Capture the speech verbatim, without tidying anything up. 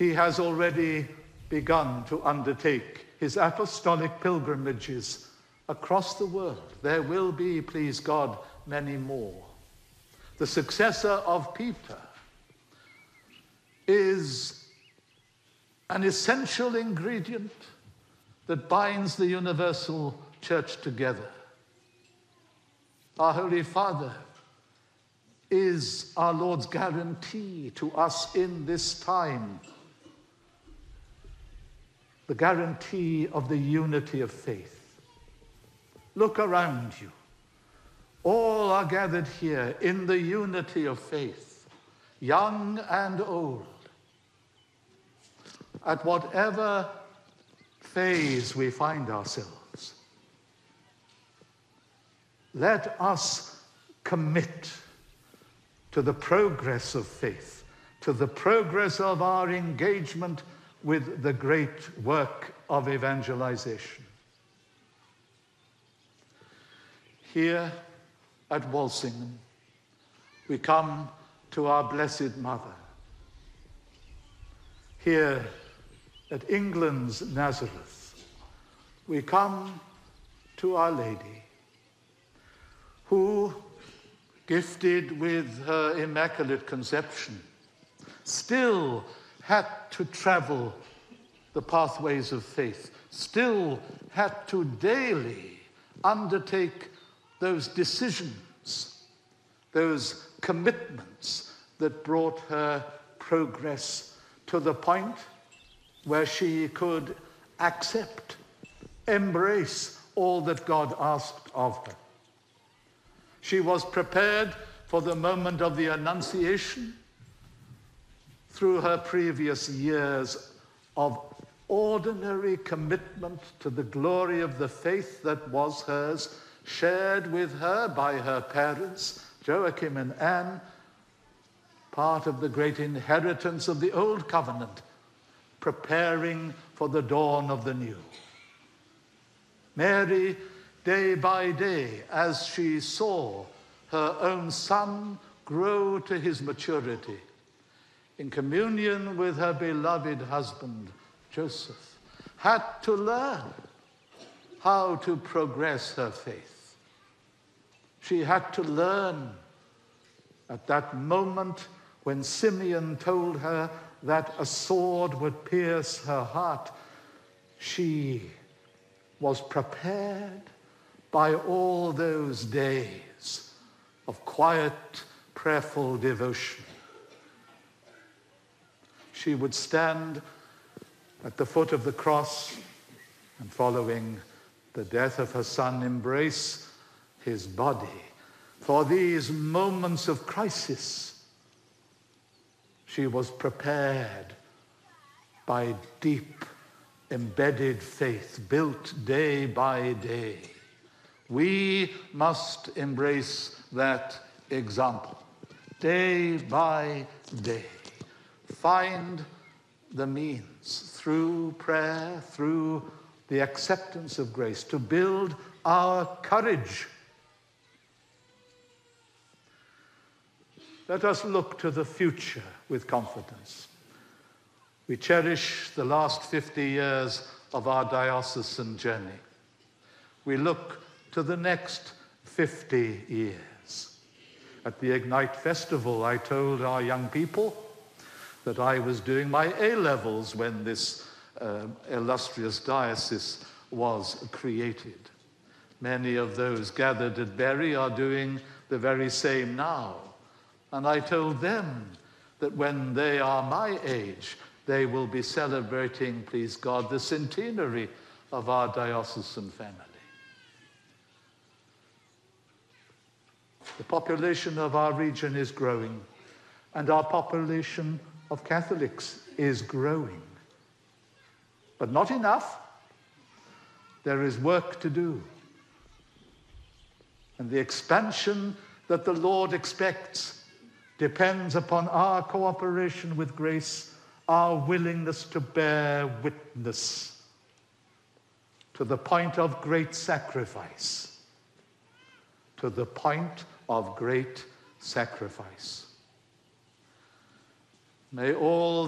He has already begun to undertake his apostolic pilgrimages across the world. There will be, please God, many more. The successor of Peter is an essential ingredient that binds the universal church together. Our Holy Father is our Lord's guarantee to us in this time, the guarantee of the unity of faith. Look around you. All are gathered here in the unity of faith, young and old. At whatever phase we find ourselves, let us commit to the progress of faith, to the progress of our engagement with the great work of evangelization. Here at Walsingham, we come to our Blessed Mother. Here at England's Nazareth, we come to Our Lady, who, gifted with her Immaculate Conception, still had to travel the pathways of faith, still had to daily undertake those decisions, those commitments that brought her progress to the point where she could accept, embrace all that God asked of her. She was prepared for the moment of the Annunciation through her previous years of ordinary commitment to the glory of the faith that was hers, shared with her by her parents, Joachim and Anne, part of the great inheritance of the Old Covenant, preparing for the dawn of the new. Mary, day by day, as she saw her own son grow to his maturity, in communion with her beloved husband, Joseph, had to learn how to progress her faith. She had to learn at that moment when Simeon told her that a sword would pierce her heart. She was prepared by all those days of quiet, prayerful devotion. She would stand at the foot of the cross and, following the death of her son, embrace his body. For these moments of crisis, she was prepared by deep, embedded faith, built day by day. We must embrace that example, day by day. Find the means through prayer, through the acceptance of grace, to build our courage. Let us look to the future with confidence. We cherish the last fifty years of our diocesan journey. We look to the next fifty years. At the Ignite Festival, I told our young people that I was doing my A-levels when this uh, illustrious diocese was created. Many of those gathered at Bury are doing the very same now. And I told them that when they are my age, they will be celebrating, please God, the centenary of our diocesan family. The population of our region is growing, and our population of Catholics is growing. But not enough. There is work to do. And the expansion that the Lord expects depends upon our cooperation with grace, our willingness to bear witness to the point of great sacrifice, to the point of great sacrifice. May all